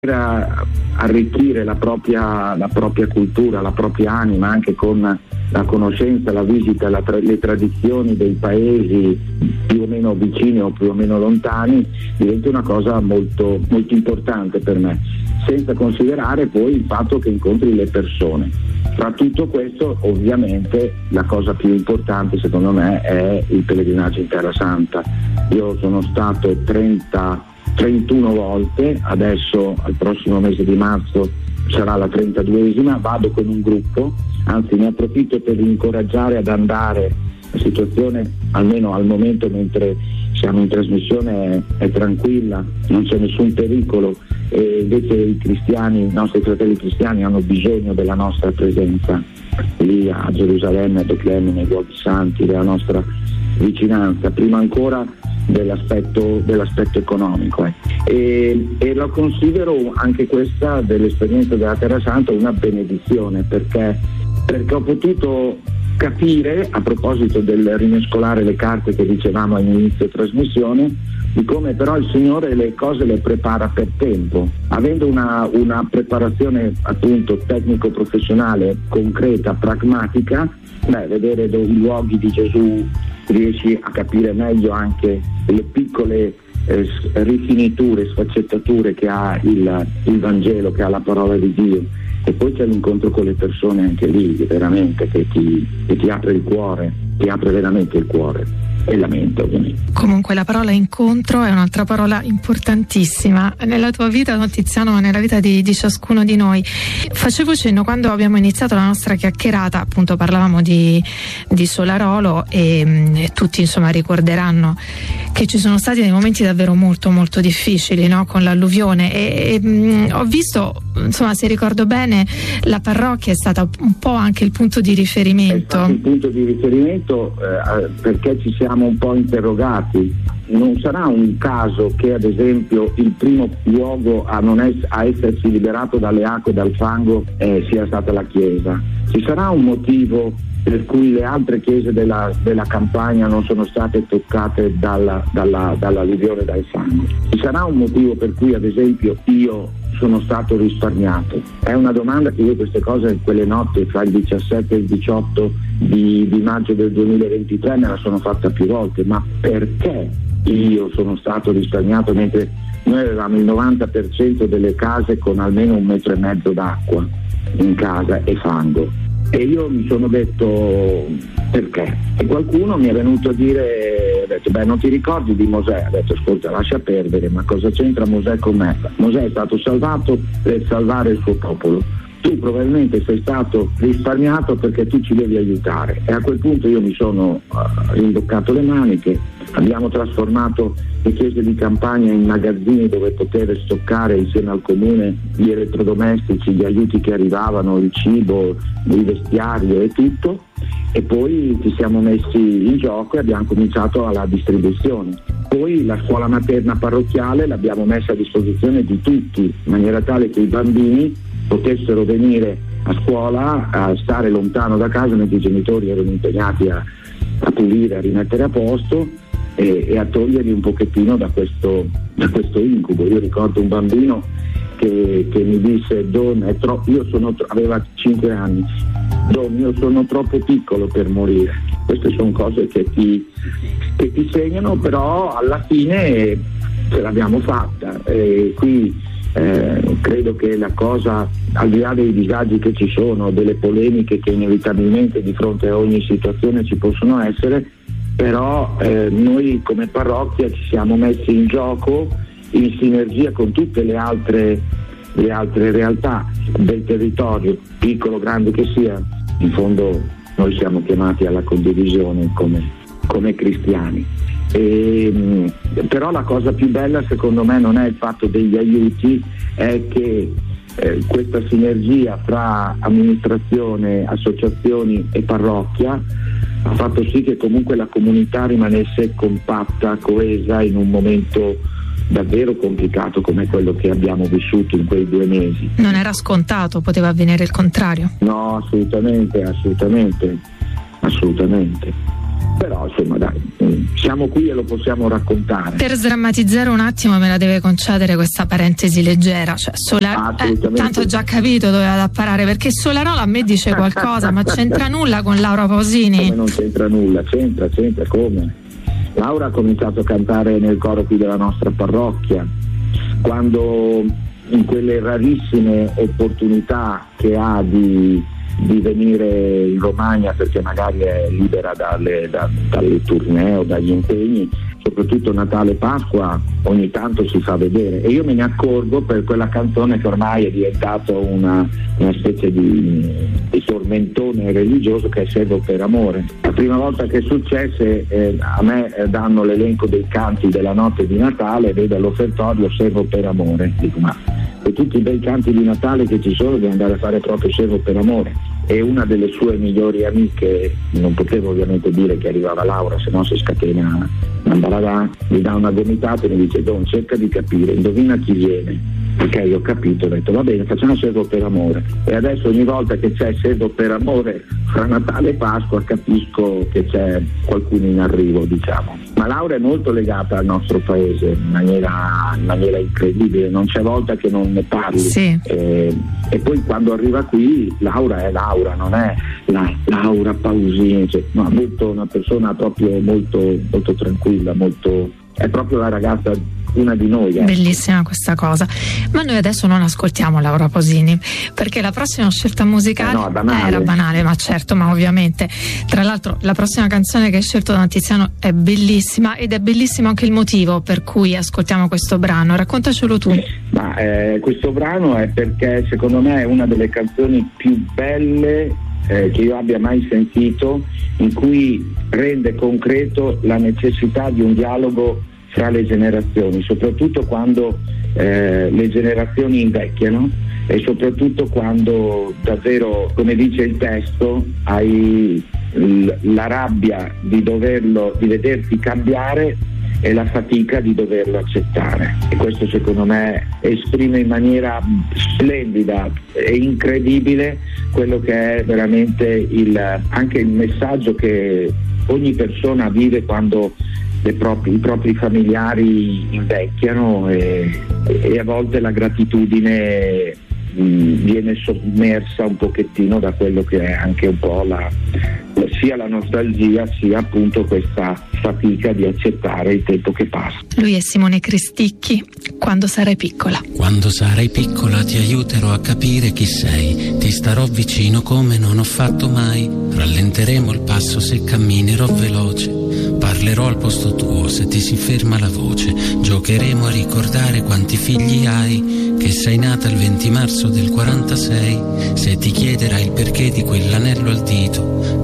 arricchire la propria cultura, la propria anima, anche con la conoscenza, la visita, le tradizioni dei paesi più o meno vicini o più o meno lontani, diventa una cosa molto, molto importante per me, senza considerare poi il fatto che incontri le persone. Tra tutto questo, ovviamente, la cosa più importante secondo me è il pellegrinaggio in Terra Santa. Io sono stato 31 volte, adesso al prossimo mese di marzo sarà la 32esima, vado con un gruppo, anzi ne approfitto per incoraggiare ad andare. La situazione, almeno al momento mentre siamo in trasmissione, è tranquilla, non c'è nessun pericolo, e invece i nostri fratelli cristiani hanno bisogno della nostra presenza lì a Gerusalemme, a Betlemme, nei luoghi santi, della nostra vicinanza, prima ancora dell'aspetto economico. E lo considero anche questa dell'esperienza della Terra Santa una benedizione, perché ho potuto capire, a proposito del rimescolare le carte che dicevamo all'inizio trasmissione, di come però il Signore le cose le prepara per tempo. Avendo una preparazione appunto tecnico-professionale, concreta, pragmatica, vedere i luoghi di Gesù, riesci a capire meglio anche le piccole rifiniture, sfaccettature che ha il Vangelo, che ha la parola di Dio. E poi c'è l'incontro con le persone anche lì, veramente, che ti apre il cuore, ti apre veramente il cuore e la mente, ovviamente. Comunque la parola incontro è un'altra parola importantissima nella tua vita, no, Tiziano, ma nella vita di ciascuno di noi. Facevo cenno quando abbiamo iniziato la nostra chiacchierata, appunto parlavamo di Solarolo e tutti insomma ricorderanno che ci sono stati dei momenti davvero molto molto difficili, no, con l'alluvione e ho visto, insomma, se ricordo bene, la parrocchia è stata un po' anche il punto di riferimento. È stato il punto di riferimento perché ci siamo un po' interrogati. Non sarà un caso che ad esempio il primo luogo a essersi liberato dalle acque e dal fango sia stata la Chiesa. Ci sarà un motivo per cui le altre chiese della Campania non sono state toccate dall'alluvione, dal fango? Ci sarà un motivo per cui ad esempio io sono stato risparmiato? È una domanda che io queste cose, quelle notti fra il 17 e il 18 di maggio del 2023 me la sono fatta più volte. Ma perché io sono stato risparmiato mentre noi avevamo il 90% delle case con almeno 1,5 metri d'acqua in casa e fango? E io mi sono detto perché? E qualcuno mi è venuto a dire, ha detto, non ti ricordi di Mosè? Ha detto, ascolta, lascia perdere, ma cosa c'entra Mosè con me? Mosè è stato salvato per salvare il suo popolo. Tu probabilmente sei stato risparmiato perché tu ci devi aiutare. E a quel punto io mi sono rimboccato le maniche, abbiamo trasformato le chiese di campagna in magazzini dove poter stoccare insieme al comune gli elettrodomestici, gli aiuti che arrivavano, il cibo, il vestiario e tutto, e poi ci siamo messi in gioco e abbiamo cominciato alla distribuzione. Poi la scuola materna parrocchiale l'abbiamo messa a disposizione di tutti, in maniera tale che i bambini potessero venire a scuola, a stare lontano da casa mentre i genitori erano impegnati a pulire, a rimettere a posto e a toglierli un pochettino da questo incubo. Io ricordo un bambino che mi disse, Don, aveva 5 anni, Don, io sono troppo piccolo per morire. Queste sono cose che ti segnano, però alla fine ce l'abbiamo fatta. E qui credo che la cosa, al di là dei disagi che ci sono, delle polemiche che inevitabilmente di fronte a ogni situazione ci possono essere, però noi come parrocchia ci siamo messi in gioco in sinergia con tutte le altre realtà del territorio, piccolo o grande che sia. In fondo noi siamo chiamati alla condivisione come cristiani. Però la cosa più bella secondo me non è il fatto degli aiuti, è che questa sinergia fra amministrazione, associazioni e parrocchia ha fatto sì che comunque la comunità rimanesse compatta, coesa in un momento davvero complicato come quello che abbiamo vissuto in quei 2 mesi. Non era scontato, poteva avvenire il contrario. No, assolutamente. però insomma dai, siamo qui e lo possiamo raccontare. Per sdrammatizzare un attimo me la deve concedere questa parentesi leggera, cioè tanto ho già capito dove vado a parare, perché Solarola a me dice qualcosa ma c'entra nulla con Laura Pausini. Come non c'entra nulla? C'entra come? Laura ha cominciato a cantare nel coro qui della nostra parrocchia, quando in quelle rarissime opportunità che ha di venire in Romagna, perché magari è libera dalle tournée o dagli impegni, soprattutto Natale e Pasqua ogni tanto si fa vedere, e io me ne accorgo per quella canzone che ormai è diventato una specie di tormentone religioso, che è Servo per amore. La prima volta che successe a me danno l'elenco dei canti della notte di Natale, vedo all'offertorio Servo per amore, dico ma e tutti i bei canti di Natale che ci sono devo andare a fare proprio Servo per amore. E una delle sue migliori amiche, non potevo ovviamente dire che arrivava Laura, se no si scatena un baradà, mi dà una gomitata e mi dice Don, cerca di capire, indovina chi viene. Ok, ho capito, ho detto va bene, facciamo Servo per amore. E adesso ogni volta che c'è Servo per amore fra Natale e Pasqua capisco che c'è qualcuno in arrivo, diciamo. Ma Laura è molto legata al nostro paese in maniera incredibile, non c'è volta che non ne parli. Sì. E poi quando arriva qui Laura è Laura, non è la Laura Pausini, cioè, ma molto una persona proprio molto, molto tranquilla, è proprio la ragazza, una di noi. Bellissima questa cosa. Ma noi adesso non ascoltiamo Laura Pausini, perché la prossima scelta musicale era banale, ma certo, ma ovviamente. Tra l'altro la prossima canzone che hai scelto da Tiziano è bellissima, ed è bellissimo anche il motivo per cui ascoltiamo questo brano. Raccontacelo tu. Ma questo brano è perché secondo me è una delle canzoni più belle che io abbia mai sentito, in cui rende concreto la necessità di un dialogo fra le generazioni, soprattutto quando le generazioni invecchiano, e soprattutto quando davvero, come dice il testo, hai la rabbia di vederti cambiare e la fatica di doverlo accettare. E questo secondo me esprime in maniera splendida e incredibile quello che è veramente anche il messaggio che ogni persona vive quando i propri familiari invecchiano, e a volte la gratitudine viene sommersa un pochettino da quello che è anche un po' sia la nostalgia, sia appunto questa fatica di accettare il tempo che passa. Lui è Simone Cristicchi. Quando sarai piccola. Quando sarai piccola ti aiuterò a capire chi sei, ti starò vicino come non ho fatto mai, rallenteremo il passo se camminerò veloce, parlerò al posto tuo se ti si ferma la voce, giocheremo a ricordare quanti figli hai, che sei nata il 20 marzo del 46, se ti chiederai il perché di quell'anello al dito